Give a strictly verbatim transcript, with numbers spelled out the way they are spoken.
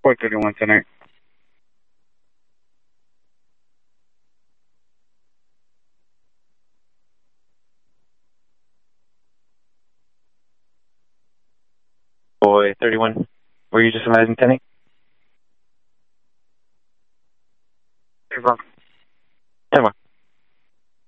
four thirty-one tonight. Boy, thirty-one. Were you just imagining, Tenny? Hey, bro.